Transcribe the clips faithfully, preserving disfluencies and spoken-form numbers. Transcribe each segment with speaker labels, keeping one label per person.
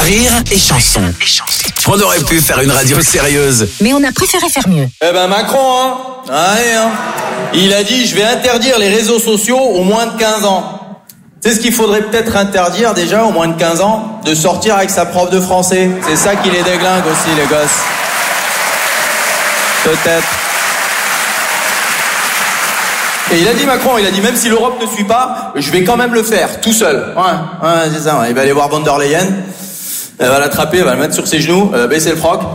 Speaker 1: Rire et chanson. On aurait pu faire une radio sérieuse,
Speaker 2: mais on a préféré faire mieux.
Speaker 3: Eh ben Macron, hein, allez, hein. Il a dit je vais interdire les réseaux sociaux aux moins de quinze ans. C'est ce qu'il faudrait peut-être interdire déjà aux moins de quinze ans, de sortir avec sa prof de français. C'est ça qui les déglingue aussi, les gosses. Peut-être. Et il a dit Macron, il a dit même si l'Europe ne suit pas, je vais quand même le faire, tout seul. Ouais, ouais, c'est ça. Ouais. Il va aller voir von der Leyen, elle va l'attraper, elle va le mettre sur ses genoux, elle va baisser le froc.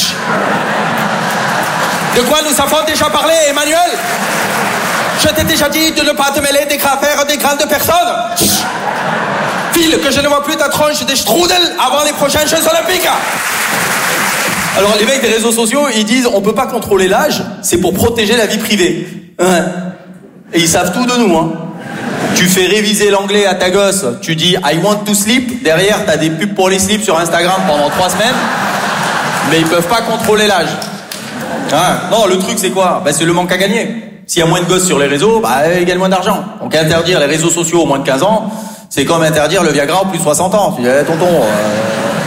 Speaker 3: De quoi nous avons déjà parlé, Emmanuel? Je t'ai déjà dit de ne pas te mêler des affaires des grandes personnes. File, que je ne vois plus ta tronche des strudel avant les prochaines Jeux Olympiques. Alors les mecs des réseaux sociaux, ils disent on peut pas contrôler l'âge, c'est pour protéger la vie privée. Ouais. Et ils savent tout de nous, hein. Tu fais réviser l'anglais à ta gosse, tu dis I want to sleep, derrière t'as des pubs pour les slips sur Instagram pendant trois semaines, mais ils peuvent pas contrôler l'âge. Ouais. Non, le truc c'est quoi? Bah, c'est le manque à gagner. S'il y a moins de gosses sur les réseaux, bah ils gagnent moins d'argent. Donc interdire les réseaux sociaux aux moins de quinze ans, c'est comme interdire le Viagra aux plus de soixante ans. Tu dis eh, tonton. Euh...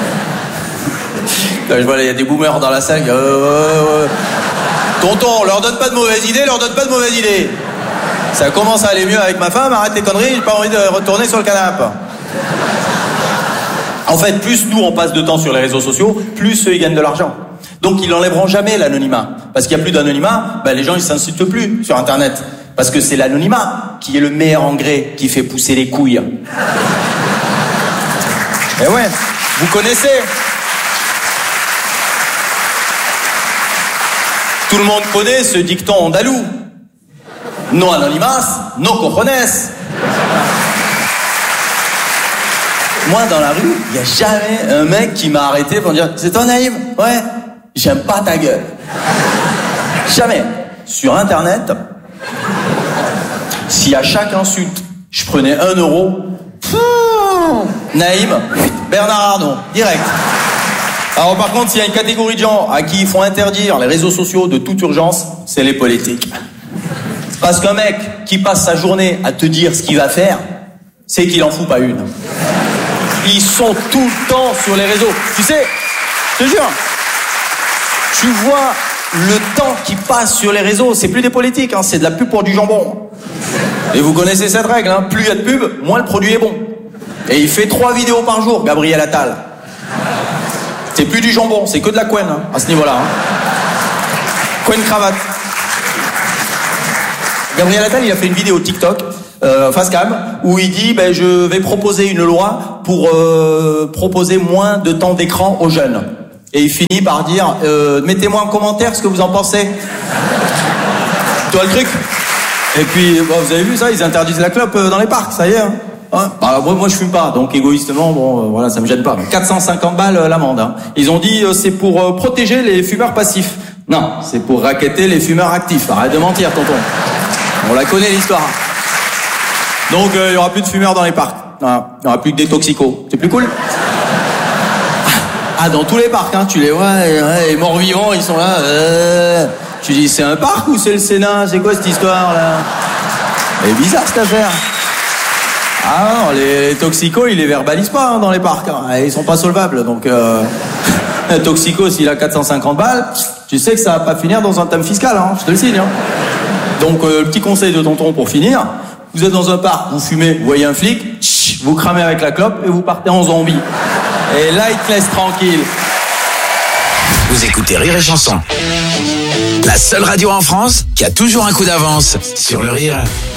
Speaker 3: Là, je vois il y a des boomers dans la salle. Euh, euh, euh... Tonton, leur donne pas de mauvaises idées, leur donne pas de mauvaises idées. Ça commence à aller mieux avec ma femme, arrête tes conneries, j'ai pas envie de retourner sur le canapé. En fait, plus nous on passe de temps sur les réseaux sociaux, plus eux ils gagnent de l'argent. Donc ils n'enlèveront jamais l'anonymat. Parce qu'il n'y a plus d'anonymat, bah, les gens ils s'insultent plus sur Internet. Parce que c'est l'anonymat qui est le meilleur engrais qui fait pousser les couilles. Et ouais, vous connaissez. Tout le monde connaît ce dicton andalou. No anonymas, no cojones. Moi, dans la rue, il n'y a jamais un mec qui m'a arrêté pour me dire « C'est toi, Naïm ? Ouais, j'aime pas ta gueule. » Jamais. Sur Internet, si à chaque insulte, je prenais un euro, Naïm, Bernard Arnault, direct. Alors par contre, s'il y a une catégorie de gens à qui il faut interdire les réseaux sociaux de toute urgence, c'est les politiques. Parce qu'un mec qui passe sa journée à te dire ce qu'il va faire, c'est qu'il en fout pas une. Ils sont tout le temps sur les réseaux. Tu sais, je te jure, tu vois le temps qui passe sur les réseaux, c'est plus des politiques, hein, c'est de la pub pour du jambon. Et vous connaissez cette règle, hein, plus il y a de pub, moins le produit est bon. Et il fait trois vidéos par jour, Gabriel Attal. C'est plus du jambon, c'est que de la couenne, hein, à ce niveau-là. Hein. Couenne cravate. Gabriel Attal, il a fait une vidéo TikTok, euh, face cam, où il dit ben, je vais proposer une loi pour euh, proposer moins de temps d'écran aux jeunes. Et il finit par dire euh, mettez-moi en commentaire ce que vous en pensez. Tu vois le truc? Et puis, bon, vous avez vu ça, ils interdisent la clope dans les parcs, ça y est. Hein. Hein bah, moi, moi, je fume pas, donc égoïstement, bon, euh, voilà, ça me gêne pas. quatre cent cinquante balles euh, l'amende. Hein. Ils ont dit euh, c'est pour euh, protéger les fumeurs passifs. Non, c'est pour racketter les fumeurs actifs. Arrête de mentir, tonton. On la connaît l'histoire. Donc il euh, y aura plus de fumeurs dans les parcs. Voilà. Il y aura plus que des toxicos. C'est plus cool. Ah, dans tous les parcs, hein, tu les vois, ouais, les morts vivants, ils sont là. Euh... Tu dis c'est un parc ou c'est le Sénat? C'est quoi cette histoire là? Elle est bizarre cette affaire. Ah non, les toxicos, ils les verbalisent pas hein, dans les parcs. Hein. Ils sont pas solvables, donc euh... un toxico s'il a quatre cent cinquante balles, tu sais que ça va pas finir dans un thème fiscal, hein, je te le signe. Hein. Donc euh, le petit conseil de tonton pour finir, vous êtes dans un parc, vous fumez, vous voyez un flic, tch, vous cramez avec la clope et vous partez en zombie. Et là il te laisse tranquille.
Speaker 1: Vous écoutez Rire et Chanson, la seule radio en France qui a toujours un coup d'avance sur le rire.